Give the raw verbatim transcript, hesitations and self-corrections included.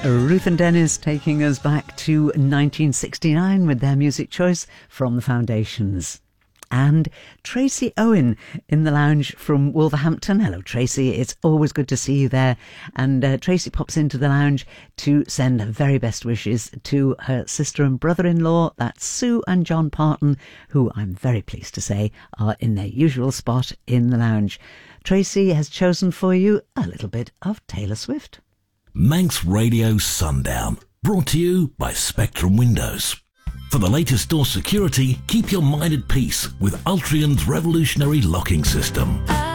Ruth and Dennis taking us back to nineteen sixty-nine with their music choice from the Foundations. And Tracy Owen in the lounge from Wolverhampton. Hello, Tracy. It's always good to see you there. And uh, Tracy pops into the lounge to send her very best wishes to her sister and brother-in-law. That's Sue and John Parton, who I'm very pleased to say are in their usual spot in the lounge. Tracy has chosen for you a little bit of Taylor Swift. Manx Radio Sundown, brought to you by Spectrum Windows. For the latest door security, keep your mind at peace with Ultrion's revolutionary locking system.